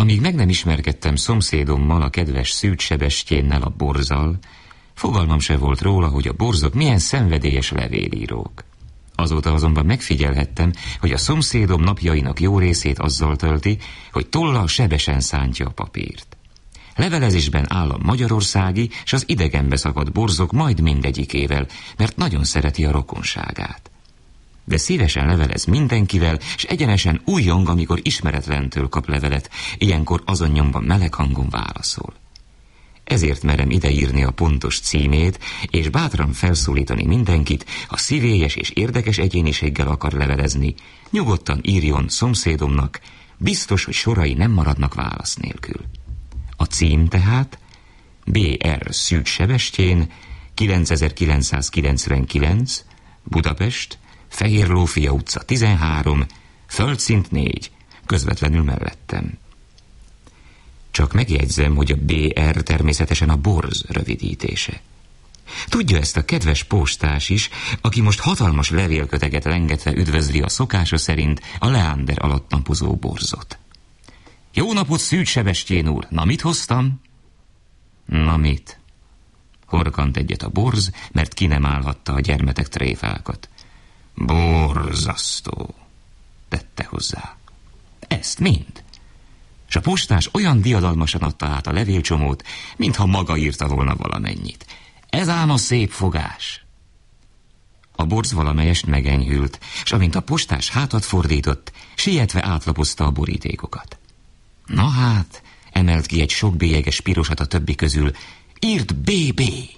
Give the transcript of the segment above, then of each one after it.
Amíg meg nem ismerkedtem szomszédommal, a kedves Szűcs Sebestyénnel, a Borzzal, fogalmam se volt róla, hogy a borzok milyen szenvedélyes levélírók. Azóta azonban megfigyelhettem, hogy a szomszédom napjainak jó részét azzal tölti, hogy tollal sebesen szántja a papírt. Levelezésben áll a magyarországi és az idegenbe szakadt borzok majd mindegyikével, mert nagyon szereti a rokonságát. De szívesen levelez mindenkivel, és egyenesen újjong, amikor ismeretlentől kap levelet, ilyenkor azon nyomban meleg hangon válaszol. Ezért merem ideírni a pontos címét, és bátran felszólítani mindenkit, ha szívélyes és érdekes egyéniséggel akar levelezni, nyugodtan írjon szomszédomnak, biztos, hogy sorai nem maradnak válasz nélkül. A cím tehát B.R. Szűcs Sebestyén, 9999, Budapest, Fehér Lófia utca 13, földszint 4, közvetlenül mellettem. Csak megjegyzem, hogy a BR természetesen a Borz rövidítése. Tudja ezt a kedves postás is, aki most hatalmas levélköteget lengetve üdvözli a szokása szerint a Leander alatt napozó Borzot. Jó napot, Szűcs Sebestyén úr! Na, mit hoztam? Na, mit? Horkant egyet a Borz, mert ki nem állhatta a gyermetek tréfákat. Borzasztó, tette hozzá. Ezt mind? És a postás olyan diadalmasan adta át a levélcsomót, mintha maga írta volna valamennyit. Ez ám a szép fogás. A Borz valamelyest megenyhült, és amint a postás hátat fordított, sietve átlapozta a borítékokat. Na hát, emelt ki egy sok bélyeges pirosat a többi közül. Írt BB.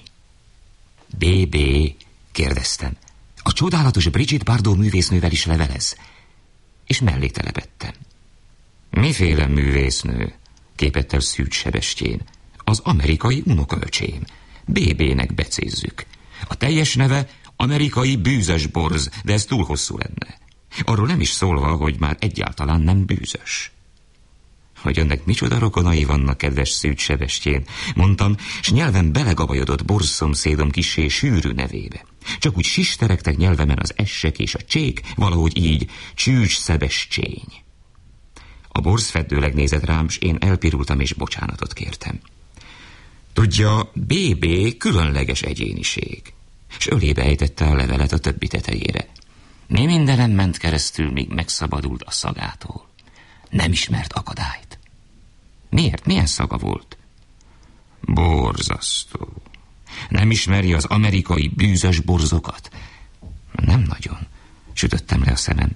BB, kérdeztem. A csodálatos Brigitte Bardot művésznővel is levelez. És mellé telepettem. Miféle művésznő? Képett el Szűcs Sebestyén. Az amerikai unokaöcsém. BB-nek becézzük. A teljes neve amerikai bűzös borz, de ez túl hosszú lenne. Arról nem is szólva, hogy már egyáltalán nem bűzös. Hogy önnek micsoda rokonai vannak, kedves Szűcs Sebestyén, mondtam, s nyelven belegabajodott Borz szomszédom kissé sűrű nevébe. Csak úgy sisteregtek nyelvemen az essek és a csék, valahogy így, Csűcs Sebestyén. A Borz feddőleg nézett rám, s én elpirultam és bocsánatot kértem. Tudja, BB különleges egyéniség, s ölébe ejtette a levelet a többi tetejére. Mi mindenem ment keresztül, míg megszabadult a szagától. Nem ismert akadályt. Miért? Milyen szaga volt? Borzasztó. Nem ismeri az amerikai bűzös borzokat? Nem nagyon. Sütöttem le a szemem.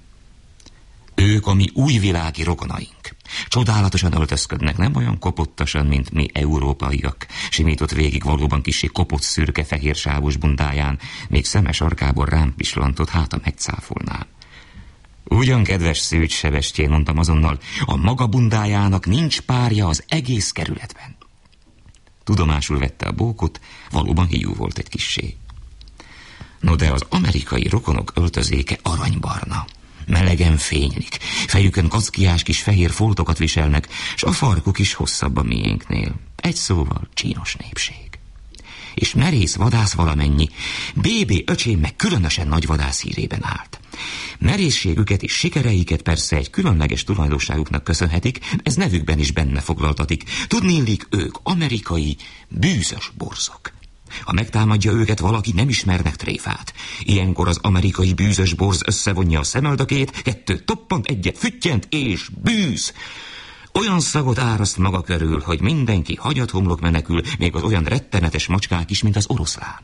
Ők a mi újvilági rokonaink. Csodálatosan öltözködnek, nem olyan kopottasan, mint mi európaiak. Simított végig valóban kissé kopott szürke fehér sávos bundáján, még szemes arkából rám pislantott, hát a megcáfolnám. Ugyan, kedves Szűcs Sebestyén, mondtam azonnal, a maga bundájának nincs párja az egész kerületben. Tudomásul vette a bókot, valóban hiú volt egy kissé. No, de az amerikai rokonok öltözéke aranybarna. Melegen fénylik, fejükön kackiás kis fehér foltokat viselnek, s a farkuk is hosszabb a miénknél. Egy szóval csínos népség. És merész vadász valamennyi, BB öcsém meg különösen nagy vadász hírében állt. Merészségüket és sikereiket persze egy különleges tulajdonságuknak köszönhetik, ez nevükben is benne foglaltatik. Tudnélik, ők amerikai bűzös borzok. Ha megtámadja őket valaki, nem ismernek tréfát. Ilyenkor az amerikai bűzös borz összevonja a szemöldökét, kettőt toppant, egyet füttyent, és bűz! Olyan szagot áraszt maga körül, hogy mindenki hagyathomlok menekül, még az olyan rettenetes macskák is, mint az oroszlán.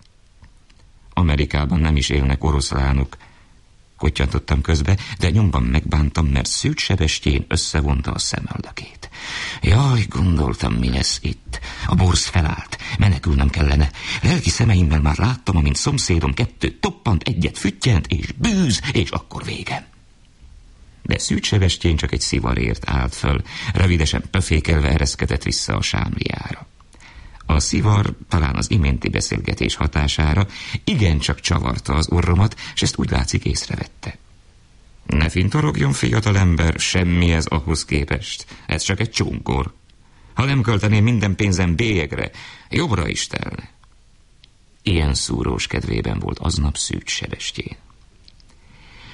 Amerikában nem is élnek oroszlánok, kottyantottam közbe, de nyomban megbántam, mert Szűcs Sebestyén összevonta a szemöldökét. Jaj, gondoltam, mi lesz itt. A Borz felállt, menekülnem kellene. Lelki szemeimmel már láttam, amint szomszédom kettőt toppant, egyet füttyent, és bűz, és akkor végem. De Szűcs Sebestyén csak egy szivarért állt föl, rövidesen pöfékelve ereszkedett vissza a sámliára. A szivar talán az iménti beszélgetés hatására igencsak csavarta az orromat, s ezt úgy látszik észrevette. Ne fintorogjon, fiatalember, semmi ez ahhoz képest. Ez csak egy csónkor. Ha nem költeném minden pénzem bélyegre, jobbra is telne. Ilyen szúrós kedvében volt aznap Szűcs Sebestyén.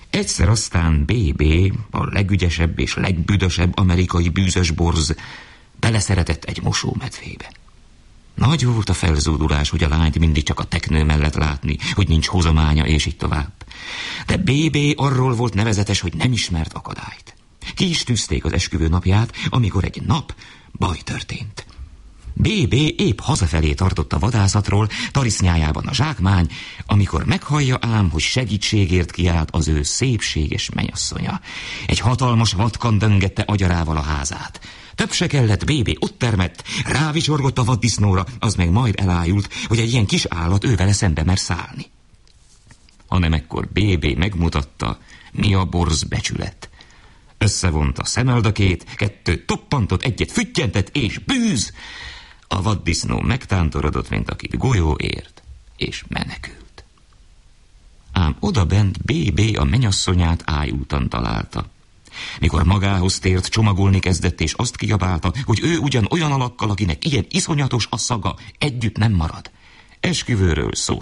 Egyszer aztán BB, a legügyesebb és legbüdösebb amerikai bűzös borz, beleszeretett egy mosómedvébe. Nagy volt a felzúdulás, hogy a lányt mindig csak a teknő mellett látni, hogy nincs hozománya, és így tovább. De BB arról volt nevezetes, hogy nem ismert akadályt. Ki is tűzték az esküvő napját, amikor egy nap baj történt. BB épp hazafelé tartott a vadászatról, tarisznyájában a zsákmány, amikor meghallja ám, hogy segítségért kiált az ő szépséges menyasszonya. Egy hatalmas vatkan döngette agyarával a házát. Több se kellett, BB ott termett, rávicsorgott a vaddisznóra, az meg majd elájult, hogy egy ilyen kis állat ővele szembe mer szállni. Hanem ekkor BB megmutatta, mi a borz becsület. Összevonta szemöldökét, kettőt toppantott, egyet füttyentett, és bűz! A vaddisznó megtántorodott, mint akit golyó ért, és menekült. Ám odabent BB a menyasszonyát ájultan találta. Mikor magához tért, csomagolni kezdett, és azt kiabálta, hogy ő ugyan olyan alakkal, akinek ilyen iszonyatos a szaga, együtt nem marad. Esküvőről szó